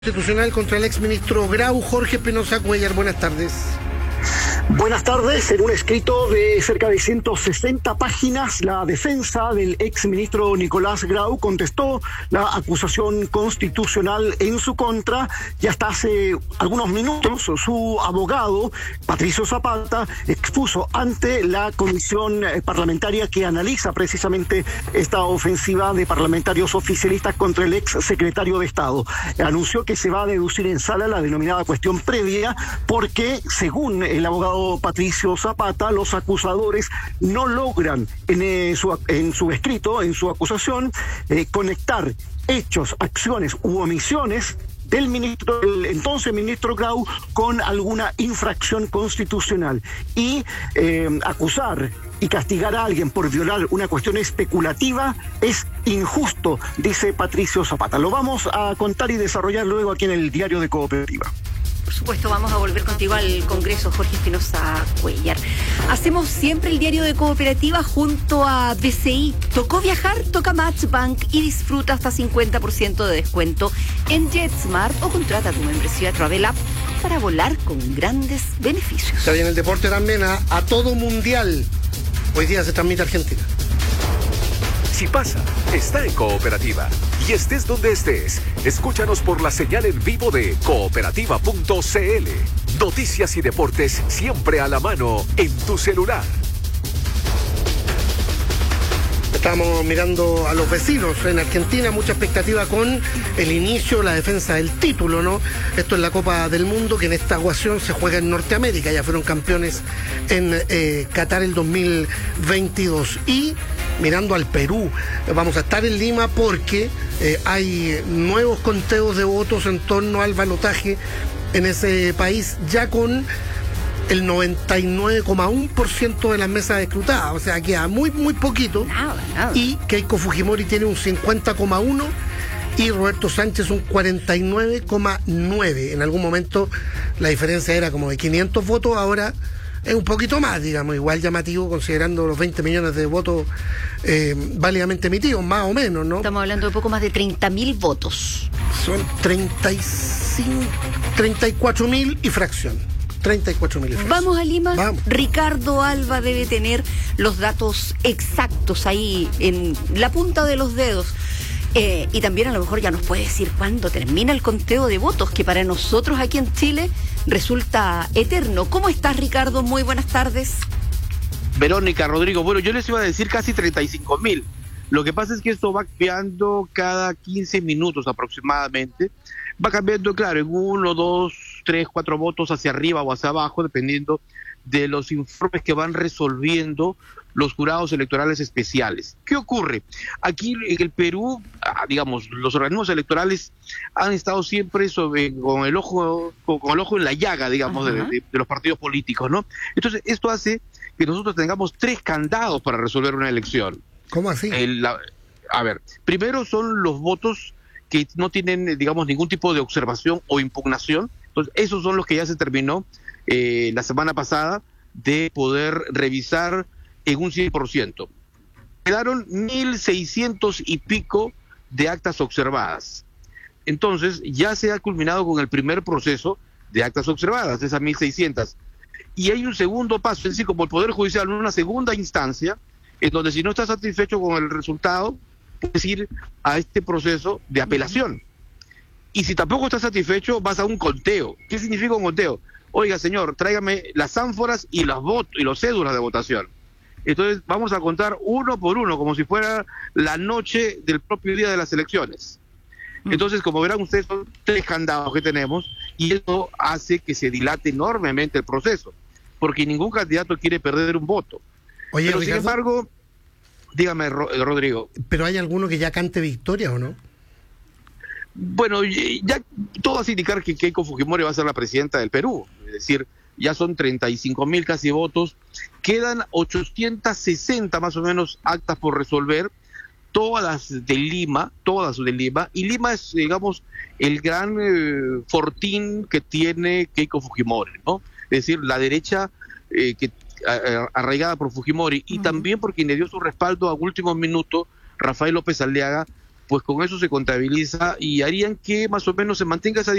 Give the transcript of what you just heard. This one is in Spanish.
Constitucional contra el exministro Grau. Jorge Espinosa Cuéllar, buenas tardes. Buenas tardes. En un escrito de cerca de 160 páginas, la defensa del exministro Nicolás Grau contestó la acusación constitucional en su contra y hasta hace algunos minutos su abogado, Patricio Zapata, expuso ante la comisión parlamentaria que analiza precisamente esta ofensiva de parlamentarios oficialistas contra el ex secretario de Estado. Anunció que se va a deducir en sala la denominada cuestión previa porque, según el abogado Patricio Zapata, los acusadores no logran en su escrito, en su acusación, conectar hechos, acciones u omisiones del entonces ministro Grau con alguna infracción constitucional y acusar y castigar a alguien por violar una cuestión especulativa es injusto, dice Patricio Zapata. Lo vamos a contar y desarrollar luego aquí en el Diario de Cooperativa. Por supuesto, vamos a volver contigo al Congreso, Jorge Espinosa Cuéllar. Hacemos siempre el Diario de Cooperativa junto a BCI. Tocó viajar, toca Matchbank y disfruta hasta 50% de descuento en JetSmart o contrata tu membresía Travel App para volar con grandes beneficios. Está bien el deporte también a todo mundial. Hoy día se transmite Argentina. Si pasa, está en Cooperativa. Y estés donde estés, escúchanos por la señal en vivo de cooperativa.cl. Noticias y deportes siempre a la mano en tu celular. Estamos mirando a los vecinos en Argentina, mucha expectativa con el inicio, la defensa del título, ¿no? Esto es la Copa del Mundo, que en esta ocasión se juega en Norteamérica, ya fueron campeones en Qatar el 2022. Y mirando al Perú, vamos a estar en Lima porque hay nuevos conteos de votos en torno al balotaje en ese país, ya con el 99,1% de las mesas escrutadas, o sea, queda muy poquito. Nada. Y Keiko Fujimori tiene un 50,1% y Roberto Sánchez un 49,9%. En algún momento la diferencia era como de 500 votos, ahora es un poquito más, digamos, igual llamativo considerando los 20 millones de votos válidamente emitidos, más o menos, ¿no? Estamos hablando de poco más de 30.000 votos. Son 34.000 y fracción. 34.000. Vamos a Lima. Vamos. Ricardo Alba debe tener los datos exactos ahí en la punta de los dedos. Y también a lo mejor ya nos puede decir cuándo termina el conteo de votos, que para nosotros aquí en Chile resulta eterno. ¿Cómo estás, Ricardo? Muy buenas tardes. Verónica, Rodrigo, bueno, yo les iba a decir casi 35.000. Lo que pasa es que esto va cambiando cada 15 minutos aproximadamente. Va cambiando, claro, en 1, 2, 3, 4 votos hacia arriba o hacia abajo, dependiendo de los informes que van resolviendo los jurados electorales especiales. ¿Qué ocurre? Aquí en el Perú, digamos, los organismos electorales han estado siempre con el ojo en la llaga, digamos, de los partidos políticos, ¿no? Entonces, esto hace que nosotros tengamos 3 candados para resolver una elección. ¿Cómo así? A ver, primero son los votos que no tienen, digamos, ningún tipo de observación o impugnación. Entonces, esos son los que ya se terminó la semana pasada de poder revisar en un 100%. Quedaron 1.600 y pico de actas observadas. Entonces, ya se ha culminado con el primer proceso de actas observadas, esas 1.600. Y hay un segundo paso, es decir, como el Poder Judicial, una segunda instancia, en donde si no estás satisfecho con el resultado, puedes ir a este proceso de apelación. Y si tampoco estás satisfecho, vas a un conteo. ¿Qué significa un conteo? Oiga, señor, tráigame las ánforas y los cédulas de votación. Entonces vamos a contar uno por uno, como si fuera la noche del propio día de las elecciones. Entonces, como verán ustedes, son 3 candados que tenemos y eso hace que se dilate enormemente el proceso, porque ningún candidato quiere perder un voto. Oye, pero Ricardo, sin embargo, dígame, Rodrigo. ¿pero hay alguno que ya cante victoria o no? Bueno, ya todo hace indicar que Keiko Fujimori va a ser la presidenta del Perú, es decir, ya son 35.000 casi votos, quedan 860 más o menos actas por resolver, todas de Lima, y Lima es, digamos, el gran fortín que tiene Keiko Fujimori, ¿no? Es decir, la derecha arraigada por Fujimori, y también por quien le dio su respaldo a último minuto, Rafael López Aliaga, pues con eso se contabiliza y harían que más o menos se mantenga esa